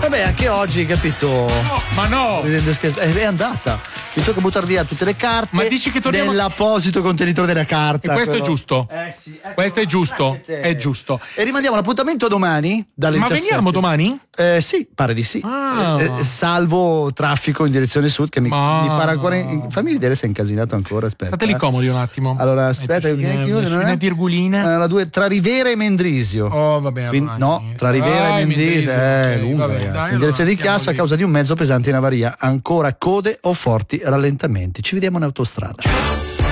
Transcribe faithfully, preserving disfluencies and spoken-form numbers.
Vabbè, anche oggi, capito? No, ma no! È andata. Mi tocca buttare via tutte le carte. Ma dici che torniamo nell'apposito contenitore della carta. E questo quello... è giusto. Eh sì, ecco, questo è giusto. È giusto. E rimandiamo l'appuntamento domani dalle Ma diciassette. veniamo domani? Eh, sì, pare di sì. Ah. Eh, eh, salvo traffico in direzione sud che mi, Ma... mi pare ancora. In... Fammi vedere se è incasinato ancora. Aspetta. State lì comodi un attimo. Allora, aspetta, una virgulina. Eh, la due, tra Rivera e Mendrisio. Oh, vabbè. Quindi, allora, no, tra Rivera ah, e Mendrisio. È okay, lunga, vabbè, ragazzi. dai, in direzione allora, di Chiasso a causa di un mezzo pesante in avaria. Ancora code o forti rallentamenti. Ci vediamo in autostrada.